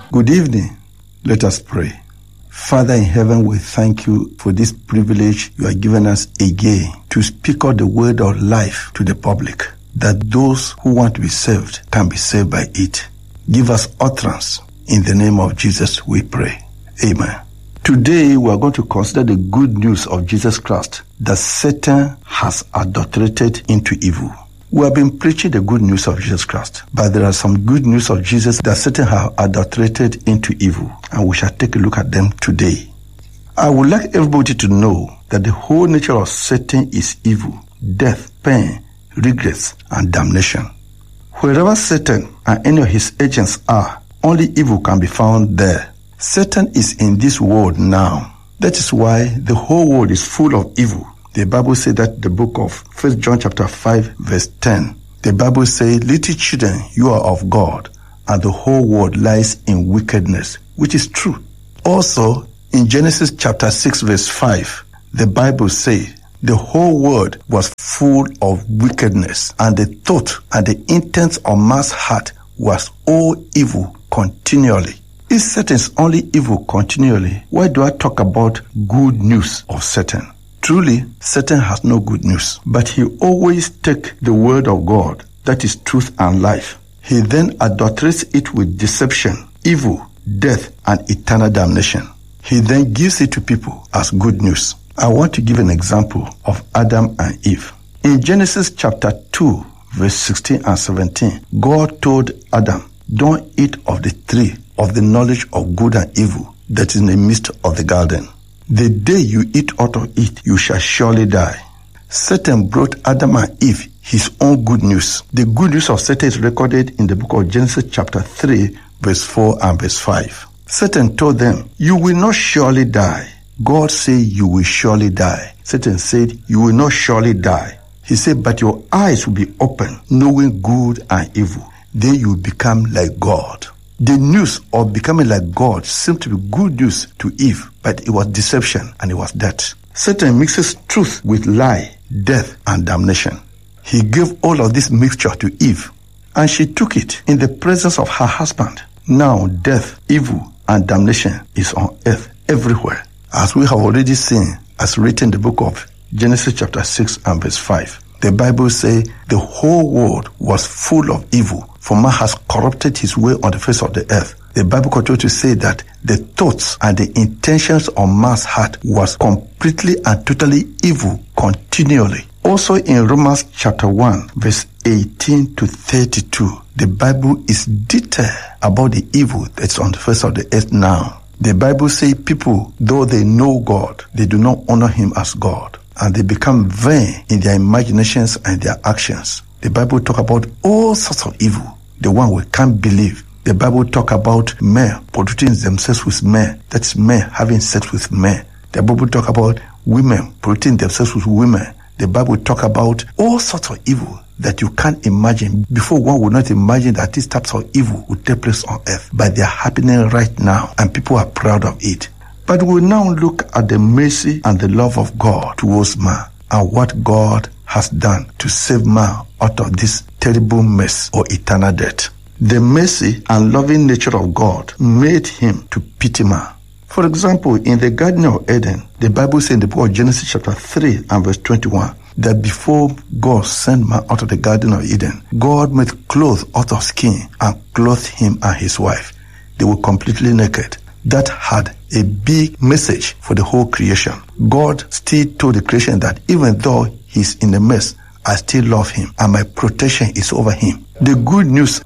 Good evening. Let us pray. Father in heaven, we thank you for this privilege you have given us again to speak out the word of life to the public, that those who want to be saved can be saved by it. Give us utterance. In the name of Jesus, we pray. Amen. Today, we are going to consider the good news of Jesus Christ, that Satan has adulterated into evil. We have been preaching the good news of Jesus Christ, but there are some good news of Jesus that Satan has adulterated into evil, and we shall take a look at them today. I would like everybody to know that the whole nature of Satan is evil, death, pain, regrets, and damnation. Wherever Satan and any of his agents are, only evil can be found there. Satan is in this world now. That is why the whole world is full of evil. The Bible says that the book of 1 John chapter 5 verse 10. The Bible says, little children, you are of God, and the whole world lies in wickedness, which is true. Also, in Genesis chapter 6 verse 5, the Bible says, the whole world was full of wickedness, and the thought and the intent of man's heart was all evil continually. If Satan is only evil continually, why do I talk about good news of Satan? Truly, Satan has no good news, but he always takes the word of God, that is truth and life. He then adulterates it with deception, evil, death, and eternal damnation. He then gives it to people as good news. I want to give an example of Adam and Eve. In Genesis chapter 2, verse 16 and 17, God told Adam, don't eat of the tree of the knowledge of good and evil that is in the midst of the garden. The day you eat out of it, you shall surely die. Satan brought Adam and Eve his own good news. The good news of Satan is recorded in the book of Genesis chapter 3, verse 4 and verse 5. Satan told them, you will not surely die. God said you will surely die. Satan said, you will not surely die. He said, but your eyes will be open, knowing good and evil. Then you will become like God. The news of becoming like God seemed to be good news to Eve, but it was deception and it was death. Satan mixes truth with lie, death, and damnation. He gave all of this mixture to Eve, and she took it in the presence of her husband. Now death, evil, and damnation is on earth everywhere, as we have already seen as written in the book of Genesis chapter 6 and verse 5. The Bible says the whole world was full of evil, for man has corrupted his way on the face of the earth. The Bible continues to say that the thoughts and the intentions of man's heart was completely and totally evil continually. Also in Romans chapter 1, verse 18 to 32, the Bible is detailed about the evil that's on the face of the earth now. The Bible says people, though they know God, they do not honor him as God, and they become vain in their imaginations and their actions. The Bible talk about all sorts of evil, the one we can't believe. The Bible talk about men polluting themselves with men, that's men having sex with men. The Bible talk about women polluting themselves with women. The Bible talk about all sorts of evil that you can't imagine. Before, one would not imagine that these types of evil would take place on earth, but they are happening right now, and people are proud of it. But we'll now look at the mercy and the love of God towards man, and what God has done to save man out of this terrible mess or eternal death. The mercy and loving nature of God made him to pity man. For example, in the Garden of Eden, the Bible says in the book of Genesis chapter 3 and verse 21, that before God sent man out of the Garden of Eden, God made clothes out of skin and clothed him and his wife. They were completely naked. That had a big message for the whole creation. God still told the creation that even though he's in the mess, I still love him and my protection is over him. The good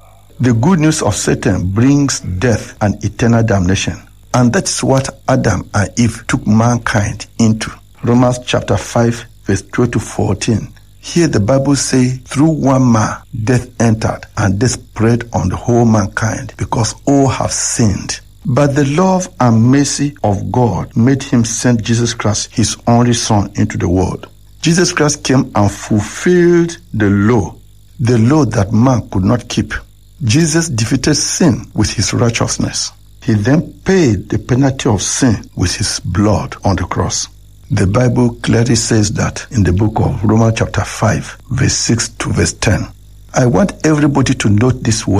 news of Satan brings death and eternal damnation. And that's what Adam and Eve took mankind into. Romans chapter 5 verse 12 to 14. Here the Bible says, through one man death entered, and death spread on the whole mankind, because all have sinned. But the love and mercy of God made him send Jesus Christ, his only Son, into the world. Jesus Christ came and fulfilled the law that man could not keep. Jesus defeated sin with his righteousness. He then paid the penalty of sin with his blood on the cross. The Bible clearly says that in the book of Romans chapter 5, verse 6 to verse 10. I want everybody to note this well.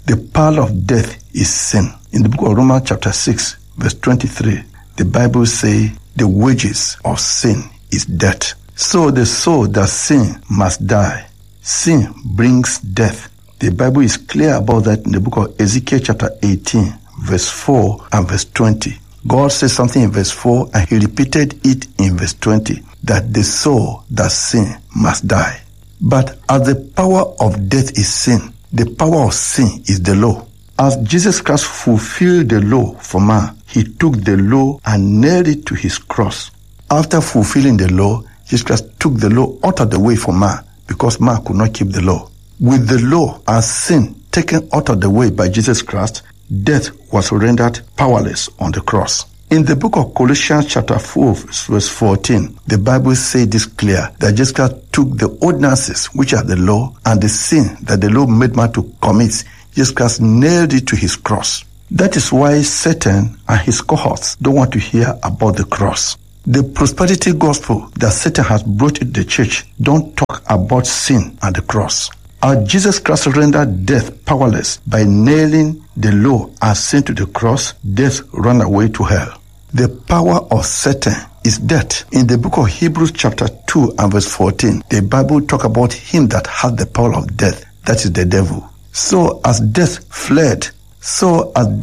The power of death is sin. In the book of Romans chapter 6, verse 23, the Bible says the wages of sin is death. So the soul that sin must die. Sin brings death. The Bible is clear about that in the book of Ezekiel chapter 18, verse 4 and verse 20. God says something in verse 4 and he repeated it in verse 20, that the soul that sin must die. But as the power of death is sin, the power of sin is the law. As Jesus Christ fulfilled the law for man, he took the law and nailed it to his cross. After fulfilling the law, Jesus Christ took the law out of the way for man because man could not keep the law. With the law and sin taken out of the way by Jesus Christ, death was rendered powerless on the cross. In the book of Colossians chapter 4, verse 14, the Bible says this clear, that Jesus Christ took the ordinances, which are the law, and the sin that the law made man to commit. Jesus Christ nailed it to his cross. That is why Satan and his cohorts don't want to hear about the cross. The prosperity gospel that Satan has brought into the church don't talk about sin and the cross. As Jesus Christ rendered death powerless by nailing the law and sin to the cross, death ran away to hell. The power of Satan is death. In the book of Hebrews chapter 2 and verse 14, the Bible talk about him that has the power of death, that is the devil. So as death fled at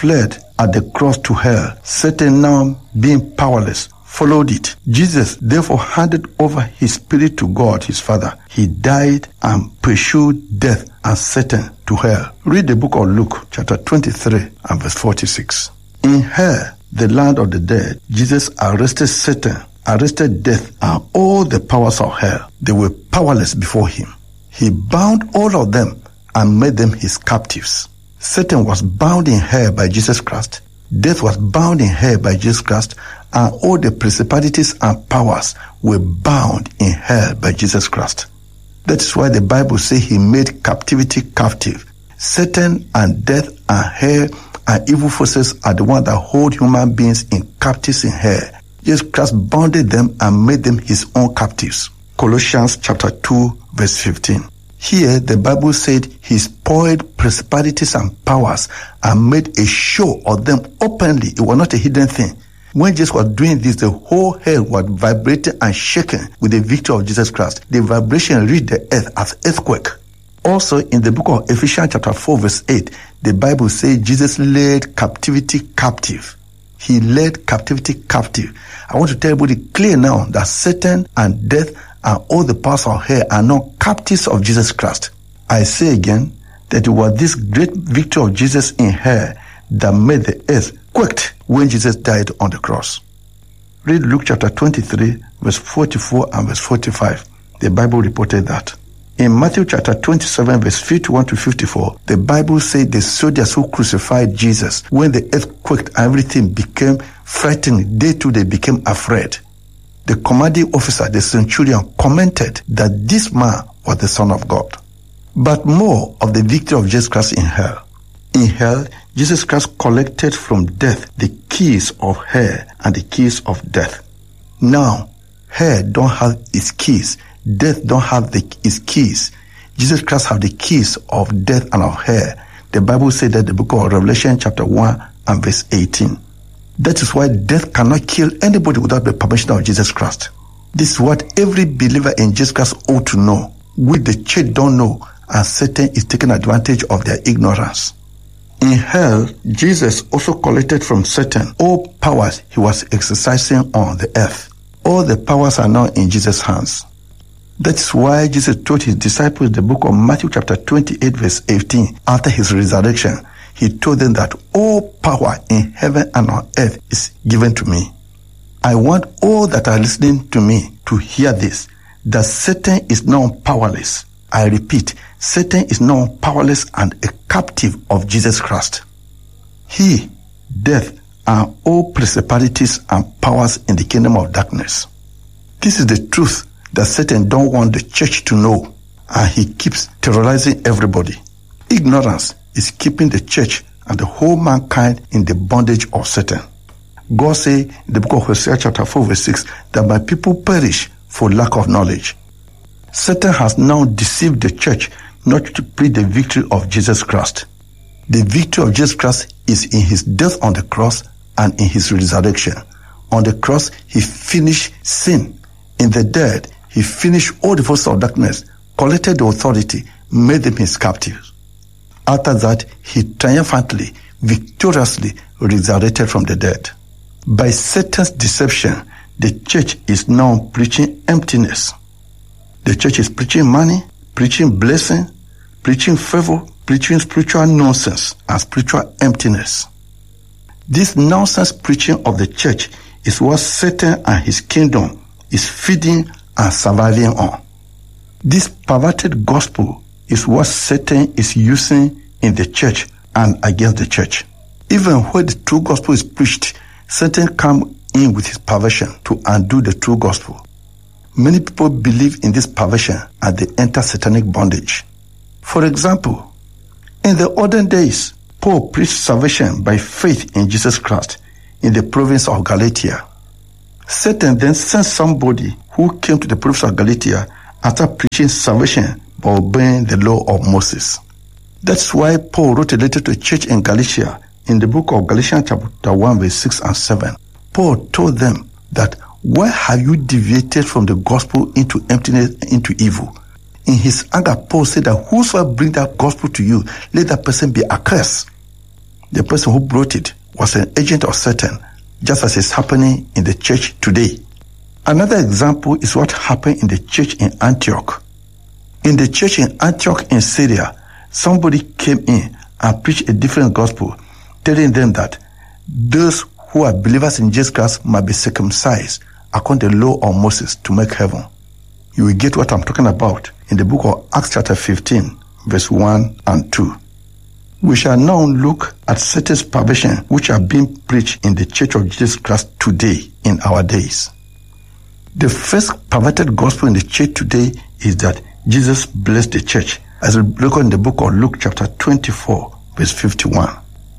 the cross to hell, Satan now being powerless followed it. Jesus therefore handed over his spirit to God, his Father. He died and pursued death and Satan to hell. Read the book of Luke, chapter 23 and verse 46. In hell, the land of the dead, Jesus arrested Satan, arrested death and all the powers of hell. They were powerless before him. He bound all of them and made them his captives. Satan was bound in hell by Jesus Christ. Death was bound in hell by Jesus Christ, and all the principalities and powers were bound in hell by Jesus Christ. That is why the Bible says he made captivity captive. Satan and death and hell and evil forces are the ones that hold human beings in captives in hell. Jesus Christ bounded them and made them his own captives. Colossians chapter 2 verse 15. Here, the Bible said he spoiled principalities and powers and made a show of them openly. It was not a hidden thing. When Jesus was doing this, the whole hell was vibrating and shaking with the victory of Jesus Christ. The vibration reached the earth as earthquake. Also, in the book of Ephesians chapter 4 verse 8, the Bible says Jesus led captivity captive. He led captivity captive. I want to tell everybody clear now that Satan and death and all the powers of hell are now captives of Jesus Christ. I say again that it was this great victory of Jesus in hell that made the earth quaked when Jesus died on the cross. Read Luke chapter 23, verse 44 and verse 45. The Bible reported that. In Matthew chapter 27, verse 51 to 54, the Bible said the soldiers who crucified Jesus, when the earth quaked and everything became frightened, they too they became afraid. The commanding officer, the centurion, commented that this man was the Son of God. But more of the victory of Jesus Christ in hell. In hell, Jesus Christ collected from death the keys of hell and the keys of death. Now, hell don't have its keys. Death don't have its keys. Jesus Christ have the keys of death and of hell. The Bible said that in the book of Revelation chapter 1 and verse 18. That is why death cannot kill anybody without the permission of Jesus Christ. This is what every believer in Jesus Christ ought to know, which the church don't know, and Satan is taking advantage of their ignorance. In hell, Jesus also collected from Satan all powers he was exercising on the earth. All the powers are now in Jesus' hands. That is why Jesus told his disciples in the book of Matthew chapter 28 verse 18, after his resurrection, he told them that all power in heaven and on earth is given to me. I want all that are listening to me to hear this, that Satan is now powerless. I repeat, Satan is now powerless and a captive of Jesus Christ. He, death, and all principalities and powers in the kingdom of darkness. This is the truth that Satan don't want the church to know, and he keeps terrorizing everybody. Ignorance is keeping the church and the whole mankind in the bondage of Satan. God say in the book of Hosea chapter 4 verse 6 that my people perish for lack of knowledge. Satan has now deceived the church not to preach the victory of Jesus Christ. The victory of Jesus Christ is in his death on the cross and in his resurrection. On the cross, he finished sin. In the dead, he finished all the forces of darkness, collected the authority, made them his captives. After that, he triumphantly, victoriously resurrected from the dead. By Satan's deception, the church is now preaching emptiness. The church is preaching money, preaching blessing, preaching favor, preaching spiritual nonsense and spiritual emptiness. This nonsense preaching of the church is what Satan and his kingdom is feeding and surviving on. This perverted gospel is what Satan is using in the church and against the church. Even when the true gospel is preached, Satan comes in with his perversion to undo the true gospel. Many people believe in this perversion and they enter satanic bondage. For example, in the olden days, Paul preached salvation by faith in Jesus Christ in the province of Galatia. Satan then sent somebody who came to the province of Galatia and started preaching salvation by obeying the law of Moses. That's why Paul wrote a letter to a church in Galatia in the book of Galatians chapter 1 verse 6 and 7. Paul told them that, why have you deviated from the gospel into emptiness, into evil? In his anger, Paul said that whosoever bring that gospel to you, let that person be accursed. The person who brought it was an agent of Satan, just as is happening in the church today. Another example is what happened in the church in Antioch. In the church in Antioch in Syria, somebody came in and preached a different gospel, telling them that those who are believers in Jesus Christ must be circumcised according to the law of Moses to make heaven. You will get what I'm talking about in the book of Acts chapter 15, verse 1 and 2. We shall now look at certain perversion which are being preached in the church of Jesus Christ today, in our days. The first perverted gospel in the church today is that Jesus blessed the church, as we look in the book of Luke chapter 24, verse 51.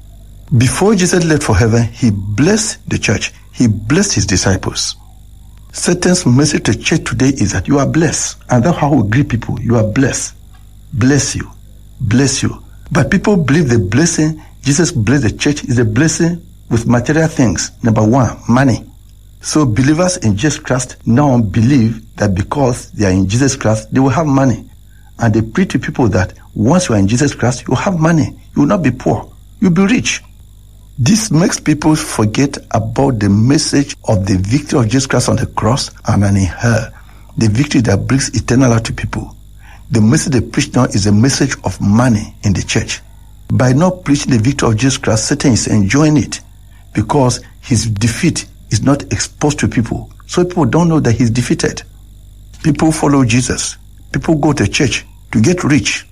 Before Jesus left for heaven, he blessed the church. He blessed his disciples. Satan's message to the church today is that you are blessed. And that's how we greet people. You are blessed. Bless you. Bless you. But people believe the blessing Jesus blessed the church is a blessing with material things. Number one, money. So believers in Jesus Christ now believe that because they are in Jesus Christ, they will have money. And they preach to people that once you are in Jesus Christ, you will have money. You will not be poor. You will be rich. This makes people forget about the message of the victory of Jesus Christ on the cross and in hell, the victory that brings eternal life to people. The message they preach now is a message of money in the church. By not preaching the victory of Jesus Christ, Satan is enjoying it because his defeat is not exposed to people. So people don't know that he's defeated. People follow Jesus. People go to church to get rich.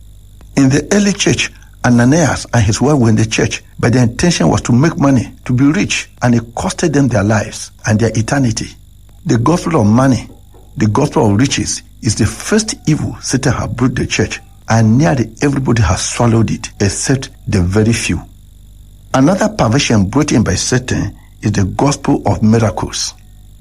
In the early church, Ananias and his wife were in the church, but their intention was to make money, to be rich, and it costed them their lives and their eternity. The gospel of money, the gospel of riches, is the first evil Satan has brought the church, and nearly everybody has swallowed it, except the very few. Another perversion brought in by Satan is the gospel of miracles.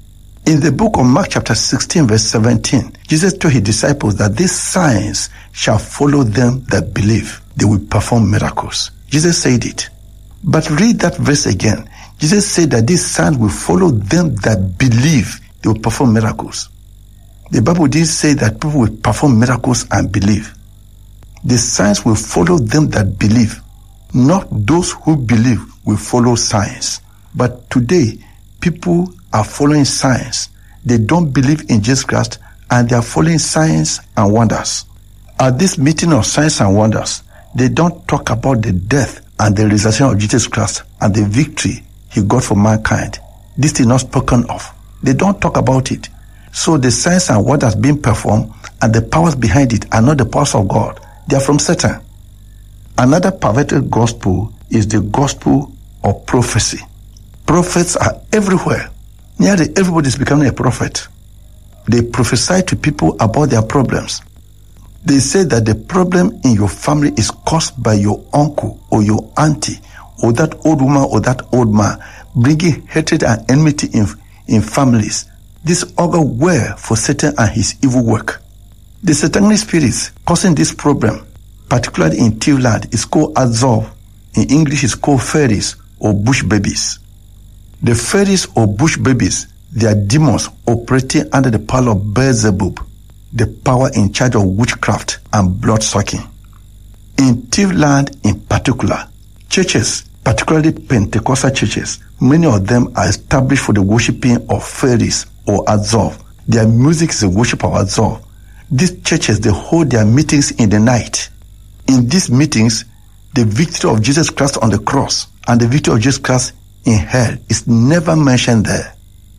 In the book of Mark chapter 16 verse 17, Jesus told his disciples that these signs shall follow them that believe. They will perform miracles. Jesus said it. But read that verse again. Jesus said that these signs will follow them that believe. They will perform miracles. The Bible didn't say that people will perform miracles and believe. The signs will follow them that believe. Not those who believe will follow signs. But today, people are following signs. They don't believe in Jesus Christ and they are following signs and wonders. At this meeting of signs and wonders, they don't talk about the death and the resurrection of Jesus Christ and the victory he got for mankind. This is not spoken of. They don't talk about it. So the signs and wonders being performed and the powers behind it are not the powers of God. They are from Satan. Another perverted gospel is the gospel of prophecy. Prophets are everywhere. Nearly everybody is becoming a prophet. They prophesy to people about their problems. They say that the problem in your family is caused by your uncle or your auntie or that old woman or that old man, bringing hatred and enmity in families. This augur well for Satan and his evil work. The satanic spirits causing this problem particularly in Tivland, is called Azov. In English, it's called fairies or bush babies. The fairies or bush babies, they are demons operating under the power of Beelzebub, the power in charge of witchcraft and blood-sucking. In Tivland in particular, churches, particularly Pentecostal churches, many of them are established for the worshipping of fairies or Azov. Their music is a worship of Azov. These churches, they hold their meetings in the night. In these meetings, the victory of Jesus Christ on the cross and the victory of Jesus Christ in hell is never mentioned there.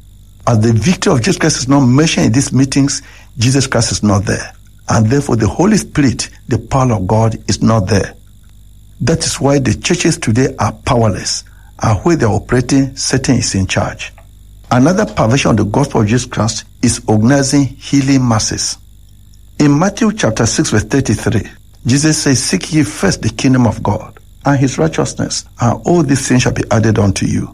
As the victory of Jesus Christ is not mentioned in these meetings, Jesus Christ is not there. And therefore the Holy Spirit, the power of God, is not there. That is why the churches today are powerless, and where they are operating, Satan is in charge. Another perversion of the gospel of Jesus Christ is organizing healing masses. In Matthew chapter 6 verse 33, Jesus says, "Seek ye first the kingdom of God and his righteousness, and all these things shall be added unto you."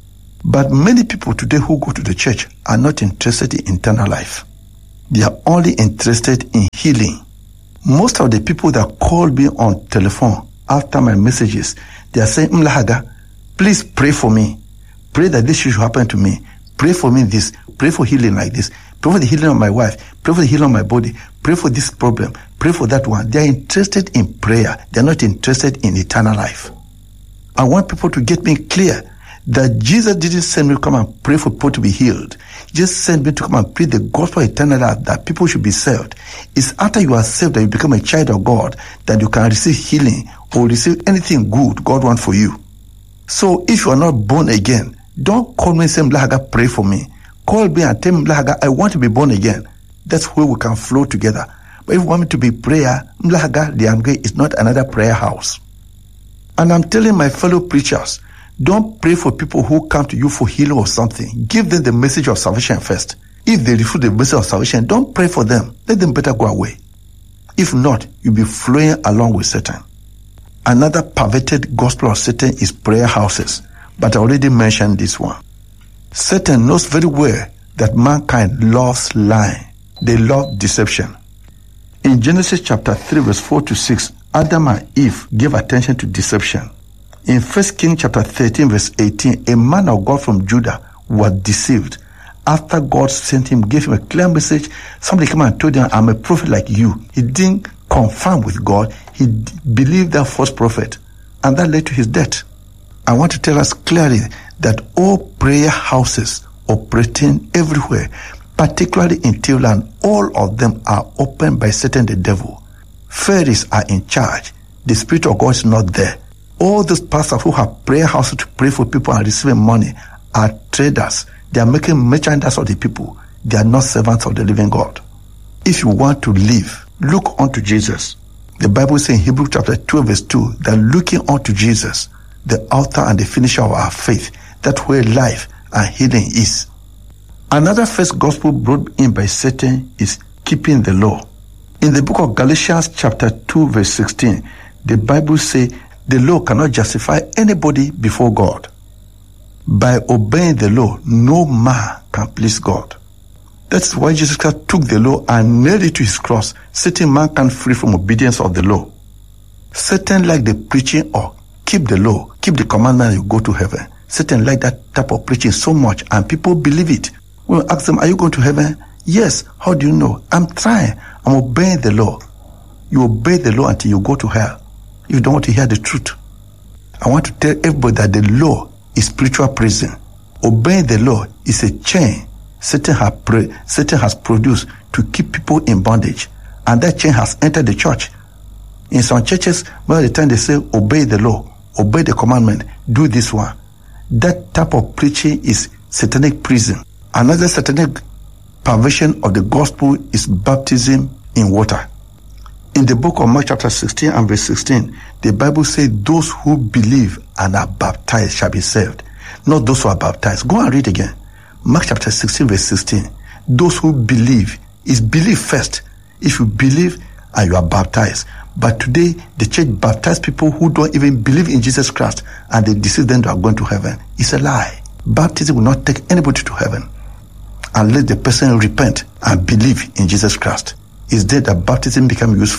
But many people today who go to the church are not interested in eternal life. They are only interested in healing. Most of the people that call me on telephone after my messages, they are saying, "Mlahaga, please pray for me. Pray that this should happen to me. Pray for me this. Pray for healing like this. Pray for the healing of my wife. Pray for the healing of my body. Pray for this problem. Pray for that one." They are interested in prayer. They are not interested in eternal life. I want people to get me clear that Jesus didn't send me to come and pray for people to be healed. He just sent me to come and preach the gospel of eternal life, that people should be saved. It's after you are saved that you become a child of God that you can receive healing or receive anything good God wants for you. So if you are not born again, don't call me and say, "Mlahaga, pray for me." Call me and tell me, "Mlahaga, I want to be born again." That's where we can flow together. But if you want me to be prayer, Mlahaga Liamge is not another prayer house. And I'm telling my fellow preachers, don't pray for people who come to you for healing or something. Give them the message of salvation first. If they refuse the message of salvation, don't pray for them. Let them better go away. If not, you'll be flowing along with Satan. Another perverted gospel of Satan is prayer houses. But I already mentioned this one. Satan knows very well that mankind loves lying. They love deception. In Genesis chapter 3 verse 4 to 6, Adam and Eve gave attention to deception. In 1 Kings chapter 13 verse 18, a man of God from Judah was deceived. After God sent him, gave him a clear message, somebody came and told him, "I'm a prophet like you." He didn't confirm with God. He believed that false prophet, and that led to his death. I want to tell us clearly that all prayer houses operating everywhere, particularly in Tivland, all of them are opened by Satan the devil. Fairies are in charge. The Spirit of God is not there. All those pastors who have prayer houses to pray for people and receiving money are traders. They are making merchandise of the people. They are not servants of the living God. If you want to live, look unto Jesus. The Bible says in Hebrews chapter 12 verse 2 that looking unto Jesus, the author and the finisher of our faith, that's where life and healing is. Another first gospel brought in by Satan is keeping the law. In the book of Galatians chapter 2 verse 16, the Bible says the law cannot justify anybody before God. By obeying the law, no man can please God. That's why Jesus Christ took the law and nailed it to his cross, setting mankind free from obedience of the law. Satan liked the preaching of keep the law, keep the commandment, you go to heaven. Satan liked that type of preaching so much, and people believe it. When we ask them, "Are you going to heaven?" "Yes." "How do you know?" "I'm trying. I'm obeying the law." You obey the law until you go to hell. If you don't want to hear the truth, I want to tell everybody that the law is spiritual prison. Obeying the law is a chain Satan has produced to keep people in bondage, and that chain has entered the church. In some churches, most of the time they say, "Obey the law, obey the commandment, do this one." That type of preaching is satanic prison. Another satanic perversion of the gospel is baptism in water. In the book of Mark chapter 16 and verse 16, the Bible says those who believe and are baptized shall be saved, not those who are baptized. Go and read again. Mark chapter 16 verse 16. Those who believe, is believe first. If you believe and you are baptized. But today, the church baptizes people who don't even believe in Jesus Christ, and they deceive them they are going to heaven. It's a lie. Baptism will not take anybody to heaven unless the person repent and believe in Jesus Christ. It's there that baptism becomes useful.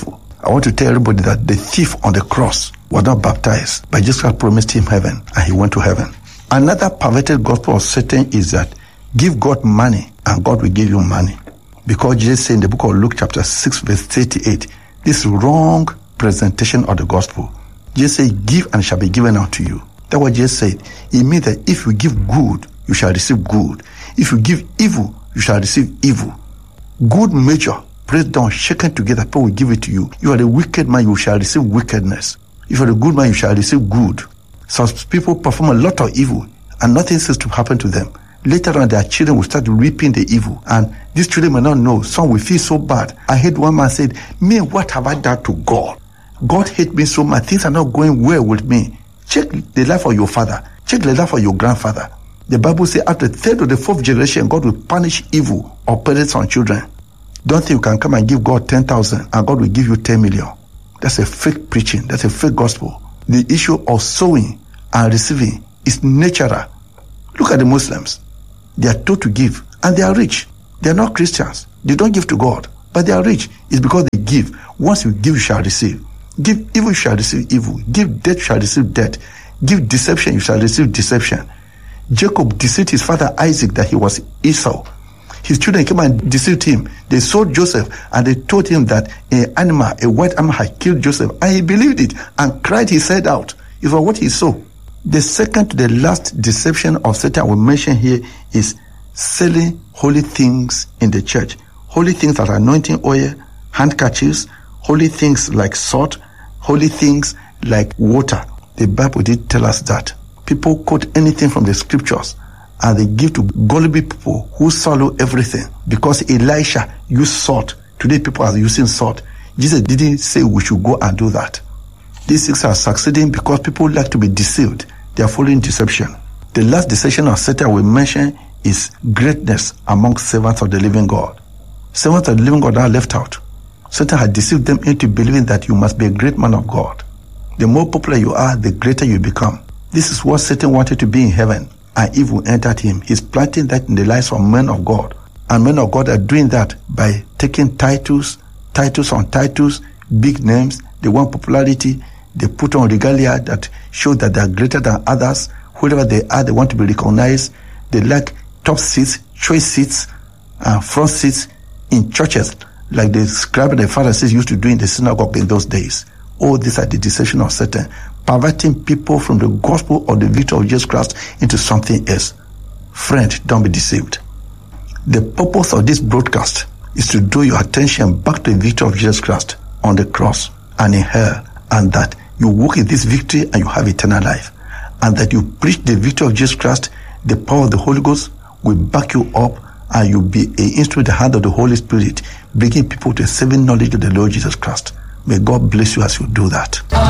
I want to tell everybody that the thief on the cross was not baptized, but Jesus Christ promised him heaven, and he went to heaven. Another perverted gospel of Satan is that give God money, and God will give you money. Because Jesus said in the book of Luke chapter 6 verse 38, this wrong presentation of the gospel. Jesus said, give and it shall be given unto you. That's what Jesus said. It means that if you give good, you shall receive good. If you give evil, you shall receive evil. Good measure, pressed down, shaken together, people will give it to you. You are a wicked man, you shall receive wickedness. If you are a good man, you shall receive good. Some people perform a lot of evil and nothing seems to happen to them. Later on, their children will start reaping the evil. And these children may not know. Some will feel so bad. I heard one man said, me, what have I done to God? God hates me so much. Things are not going well with me. Check the life of your father. Check the life of your grandfather. The Bible says after the third or the fourth generation, God will punish evil or parents on children. Don't think you can come and give God 10,000 and God will give you 10 million. That's a fake preaching. That's a fake gospel. The issue of sowing and receiving is natural. Look at the Muslims. They are told to give, and they are rich. They are not Christians. They don't give to God, but they are rich. It's because they give. Once you give, you shall receive. Give evil, you shall receive evil. Give death, you shall receive death. Give deception, you shall receive deception. Jacob deceived his father Isaac that he was Esau. His children came and deceived him. They sold Joseph, and they told him that a white animal had killed Joseph, and he believed it and cried his head out. It was what he saw. The second to the last deception of Satan I will mention here is selling holy things in the church. Holy things like anointing oil, handkerchiefs, holy things like salt, holy things like water. The Bible did tell us that. People quote anything from the scriptures and they give to gullible people who swallow everything. Because Elisha used salt. Today people are using salt. Jesus didn't say we should go and do that. These things are succeeding because people like to be deceived. They are following deception. The last deception of Satan we mention is greatness among servants of the living God. Servants of the living God are left out. Satan had deceived them into believing that you must be a great man of God. The more popular you are, the greater you become. This is what Satan wanted to be in heaven, and evil entered him. He's planting that in the lives of men of God. And men of God are doing that by taking titles on titles, big names. They want popularity. They put on regalia that show that they are greater than others. Whoever they are, they want to be recognized. They like top seats, choice seats, and front seats in churches, like the scribes and the Pharisees used to do in the synagogue in those days. All these are the deception of Satan, perverting people from the gospel of the victory of Jesus Christ into something else. Friend, don't be deceived. The purpose of this broadcast is to draw your attention back to the victory of Jesus Christ on the cross and in hell, and that you walk in this victory and you have eternal life, and that you preach the victory of Jesus Christ. The power of the Holy Ghost will back you up, and you'll be an instrument in the hand of the Holy Spirit, bringing people to a saving knowledge of the Lord Jesus Christ. May God bless you as you do that.